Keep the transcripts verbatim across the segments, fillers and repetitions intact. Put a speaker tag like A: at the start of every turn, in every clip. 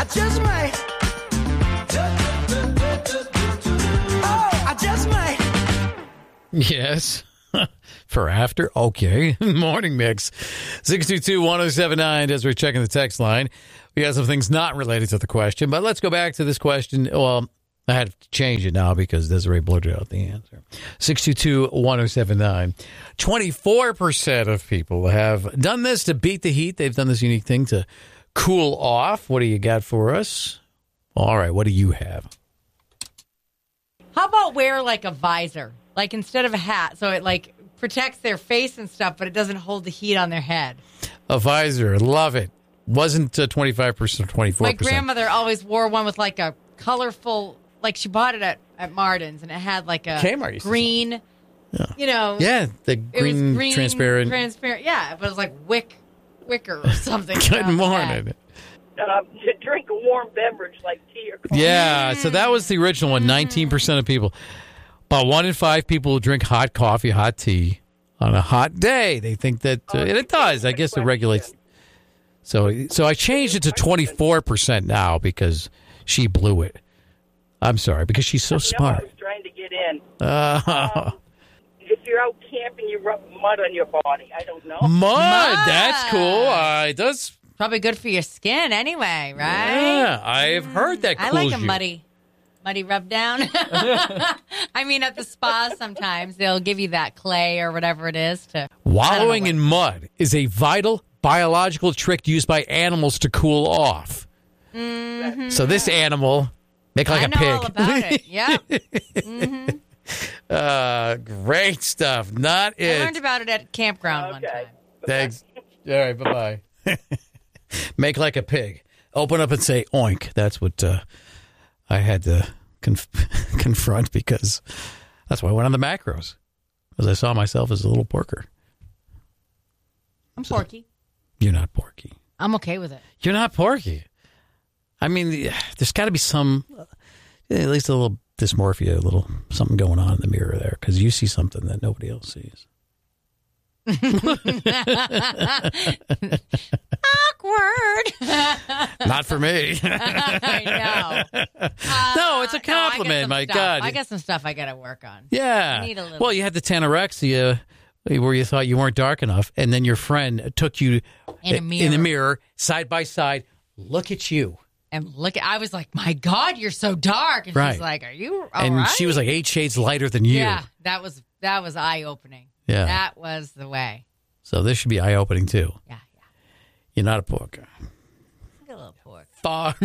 A: I just might. Oh, I just might.
B: Yes. For after? Okay. Morning Mix. six two two, one oh seven nine as we're checking the text line. We got some things not related to the question, but let's go back to this question. Well, I had to change it now because Desiree blurted out the answer. six two two, one oh seven nine. twenty-four percent of people have done this to beat the heat. They've done this unique thing to cool off. What do you got for us? All right. What do you have?
C: How about wear like a visor? Like instead of a hat, so it like protects their face and stuff, but it doesn't hold the heat on their head.
B: A visor. Love it. Wasn't uh, twenty-five percent or twenty-four percent.
C: My grandmother always wore one with like a colorful, like she bought it at, at Martin's, and it had like a
B: Kmart used to
C: green,
B: Yeah.
C: you know.
B: Yeah, the
C: It was
B: green,
C: green,
B: transparent.
C: transparent. Yeah, but it was like wick, wicker or something.
B: Good
C: around the
B: morning.
C: head.
D: Uh, to drink a warm beverage like tea or coffee.
B: Yeah, so that was the original one. nineteen percent of people. About one in five people who drink hot coffee, hot tea on a hot day. They think that, uh, and it does. I guess it regulates. So, so I changed it to twenty-four percent now because she blew it. I'm sorry, because she's so
D: No, I
B: smart.
D: was trying to get in.
B: Uh,
D: Um, if you're out camping, you rub mud on your body. I don't know.
B: mud,
C: Mud.
B: that's cool. Uh, it does.
C: Probably good for your skin anyway, right?
B: Yeah, I've heard that
C: I
B: cools
C: like a
B: you.
C: muddy, muddy rub down. I mean, at the spa sometimes they'll give you that clay or whatever it is to.
B: Wallowing
C: I
B: in
C: don't know
B: mud is a vital biological trick used by animals to cool off.
C: Mm-hmm.
B: So this animal, make like
C: I
B: a
C: know
B: pig.
C: all about it. Yeah, mm-hmm.
B: uh, great stuff. Not
C: I
B: it.
C: learned about it at campground one
D: Okay.
C: time.
B: Thanks. All right, bye bye. Make like a pig. Open up and say oink. That's what uh, I had to conf- confront because that's why I went on the macros. Because I saw myself as a little porker.
C: I'm Porky.
B: You're not Porky.
C: I'm okay with it.
B: You're not Porky. I mean, there's got to be some, uh, at least a little dysmorphia, a little something going on in the mirror there because you see something that nobody else sees.
C: Awkward.
B: Not for me.
C: I know. Uh,
B: No, it's a
C: no, I got
B: compliment,
C: some
B: my
C: stuff.
B: God.
C: I got some stuff I got to work on.
B: Yeah.
C: I need a little-
B: Well, you had the tanorexia where you thought you weren't dark enough, and then your friend took you
C: In a
B: in
C: mirror.
B: the mirror, side by side. Look at you.
C: And look, I was like, my God, you're so dark. And
B: Right.
C: she's like, are you all
B: and
C: right?
B: she was like eight shades lighter than you.
C: Yeah, that was that was eye opening.
B: Yeah.
C: That was the way.
B: So this should be eye-opening, too.
C: Yeah, yeah.
B: You're not a pork.
C: Look at a little pork.
B: Oh,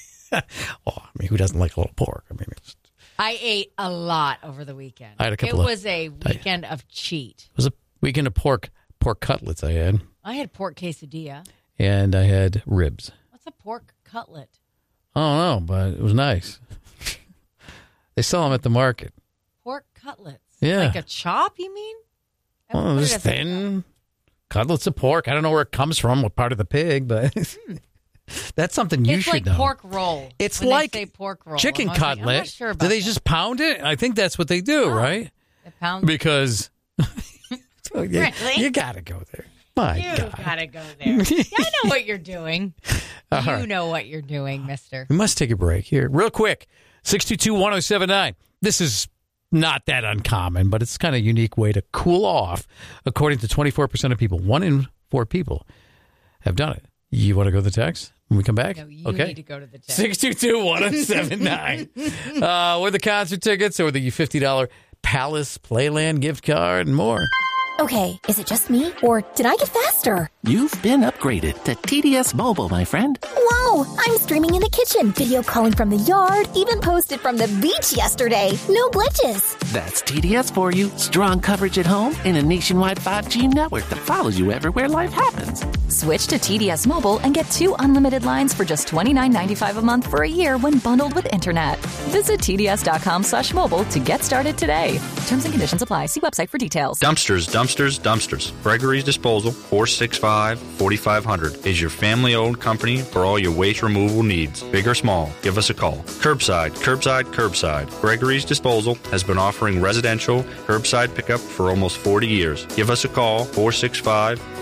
B: I mean, who doesn't like a little pork? I mean, it's,
C: I ate a lot over the weekend.
B: I had a couple
C: It
B: of-
C: was a weekend of cheat.
B: it was a weekend of pork pork cutlets I had,
C: I had pork quesadilla.
B: and I had ribs.
C: What's a pork cutlet?
B: I don't know, but it was nice. They sell them at the market.
C: Pork cutlets.
B: Yeah.
C: Like a chop, you mean? I
B: Oh,
C: put it
B: this
C: as a
B: thin cutlets of pork. I don't know where it comes from, what part of the pig, but that's something you
C: It's
B: should
C: like
B: know.
C: pork roll.
B: It's
C: when
B: like
C: they say pork roll.
B: chicken
C: I'm always like,
B: cutlet.
C: I'm not sure about
B: do they
C: that.
B: just pound it? I think that's what they do,
C: Oh.
B: right?
C: They pound
B: Because so you,
C: Really?
B: you got to go there. My
C: You
B: God.
C: gotta go there. Yeah, I know what you're doing.
B: All
C: you
B: right.
C: know what you're doing, mister.
B: We must take a break here. Real quick, six two two, one oh seven nine. This is not that uncommon, but it's kind of a unique way to cool off, according to twenty-four percent of people. One in four people have done it. You want to go to the text when we come back?
C: No, you
B: okay.
C: need to go to the text.
B: six two two, one oh seven nine. uh, with the concert tickets or the fifty dollars Palace Playland gift card and more.
E: Okay, is it just me, or did I get faster?
F: You've been upgraded to T D S Mobile, my friend.
E: Whoa, I'm streaming in the kitchen, video calling from the yard, even posted from the beach yesterday. No glitches.
F: That's T D S for you. Strong coverage at home and a nationwide five G network that follows you everywhere life happens.
G: Switch to T D S Mobile and get two unlimited lines for just twenty-nine ninety-five a month for a year when bundled with internet. Visit tds.com slash mobile to get started today. Terms and conditions apply. See website for details.
H: Dumpsters, dumpsters, dumpsters. Gregory's Disposal, four six five, four five zero zero, is your family-owned company for all your waste removal needs. Big or small, give us a call. Curbside, curbside, curbside. Gregory's Disposal has been offering residential curbside pickup for almost forty years. Give us a call, four six five,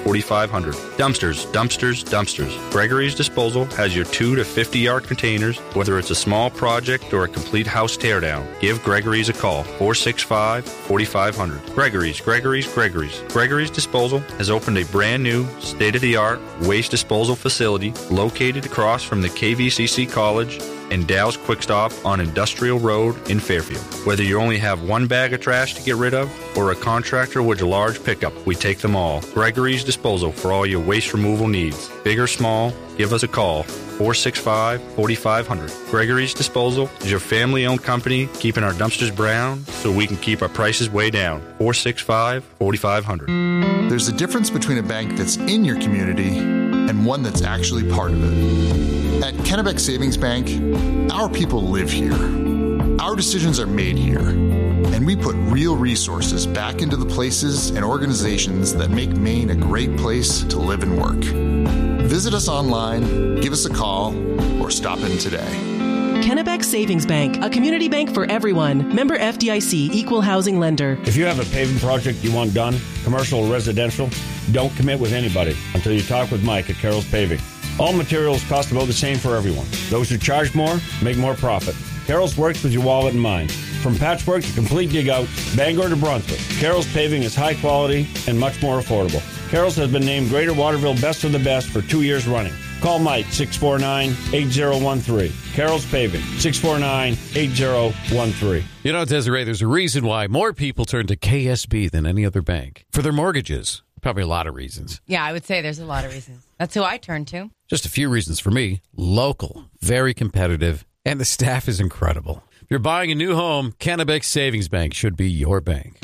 H: forty-five hundred. Dumpsters, dumpsters, dumpsters. Gregory's Disposal has your two to fifty yard containers, whether it's a small project or a complete house teardown. Give Gregory's a call, four six five, four five zero zero. Gregory's, Gregory's, Gregory's. Gregory's Disposal has opened a brand new, state-of-the-art waste disposal facility located across from the K V C C College and Dow's Quick Stop on Industrial Road in Fairfield. Whether you only have one bag of trash to get rid of or a contractor with a large pickup, we take them all. Gregory's Disposal for all your waste removal needs. Big or small, give us a call, four six five, four five zero zero. Gregory's Disposal is your family-owned company keeping our dumpsters brown so we can keep our prices way down. four six five, four five zero zero.
I: There's a difference between a bank that's in your community and one that's actually part of it. At Kennebec Savings Bank, our people live here. Our decisions are made here. And we put real resources back into the places and organizations that make Maine a great place to live and work. Visit us online, give us a call, or stop in today.
J: Kennebec Savings Bank, a community bank for everyone. Member F D I C, Equal Housing Lender.
K: If you have a paving project you want done, commercial or residential, don't commit with anybody until you talk with Mike at Carroll's Paving. All materials cost about the same for everyone. Those who charge more make more profit. Carroll's works with your wallet in mind. From patchwork to complete dig-out, Bangor to Brunswick, Carroll's Paving is high quality and much more affordable. Carroll's has been named Greater Waterville Best of the Best for two years running. Call Mike, six four nine, eight zero one three. Carroll's Paving, six four nine, eight zero one three.
B: You know, Desiree, there's a reason why more people turn to K S B than any other bank for their mortgages. Probably a lot of reasons.
C: Yeah, I would say there's a lot of reasons. That's who I turn to.
B: Just a few reasons for me. Local, very competitive, and the staff is incredible. If you're buying a new home, Kennebec Savings Bank should be your bank.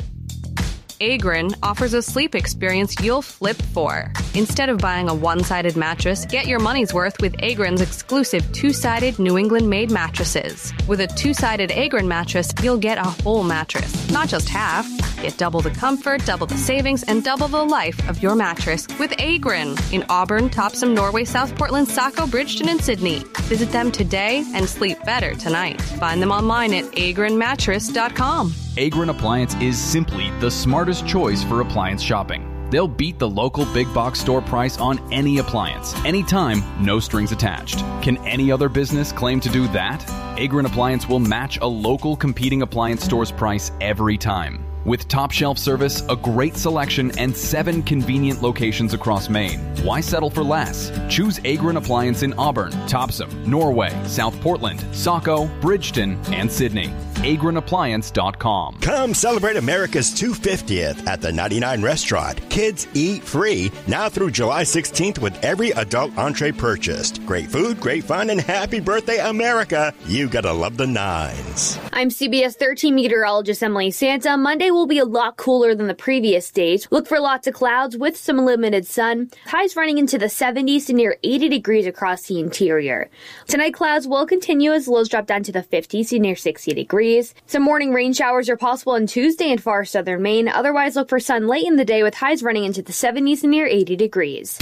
L: Agrin offers a sleep experience you'll flip for. Instead of buying a one-sided mattress, get your money's worth with Agrin's exclusive two-sided New England-made mattresses. With a two-sided Agrin mattress, you'll get a whole mattress, not just half. Get double the comfort, double the savings, and double the life of your mattress with Agrin in Auburn, Topsom, Norway, South Portland, Saco, Bridgeton, and Sydney. Visit them today and sleep better tonight. Find them online at agrin mattress dot com.
M: Agrin Appliance is simply the smartest choice for appliance shopping. They'll beat the local big box store price on any appliance, anytime, no strings attached. Can any other business claim to do that? Agrin Appliance will match a local competing appliance store's price every time. With top shelf service, a great selection, and seven convenient locations across Maine. Why settle for less? Choose Agrin Appliance in Auburn, Topsom, Norway, South Portland, Saco, Bridgeton, and Sydney. agrin appliance dot com.
N: Come celebrate America's two hundred fiftieth at the ninety-nine Restaurant. Kids eat free now through July sixteenth with every adult entree purchased. Great food, great fun, and happy birthday, America. You gotta love the nines.
O: I'm C B S thirteen meteorologist Emily Santa. Monday will be a lot cooler than the previous days. Look for lots of clouds with some limited sun. Highs running into the seventies to near eighty degrees across the interior. Tonight, clouds will continue as lows drop down to the fifties to near sixty degrees. Some morning rain showers are possible on Tuesday in far southern Maine. Otherwise, look for sun late in the day with highs running into the seventies and near eighty degrees.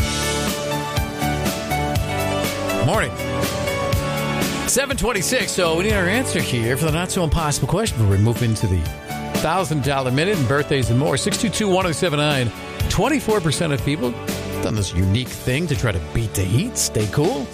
B: Morning. seven twenty-six, so we need our answer here for the not-so-impossible question before we move into the one thousand dollars minute and birthdays and more. six two two, one oh seven nine. twenty-four percent of people done this unique thing to try to beat the heat, stay cool.